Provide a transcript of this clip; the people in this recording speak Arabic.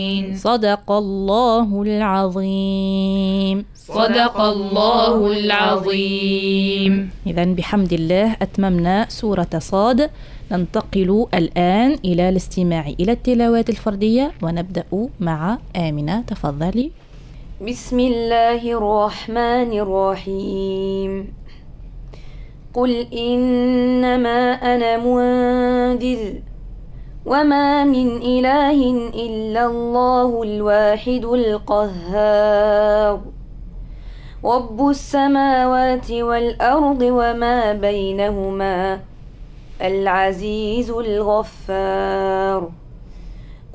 صدق الله العظيم. صدق الله العظيم. إذن بحمد الله أتممنا سورة صاد. ننتقل الآن إلى الاستماع إلى التلاوات الفردية، ونبدأ مع آمنة. تفضلي. بسم الله الرحمن الرحيم. قل إنما أنا منذر وما من إله إلا الله الواحد القهار رب السماوات والأرض وما بينهما العزيز الغفار.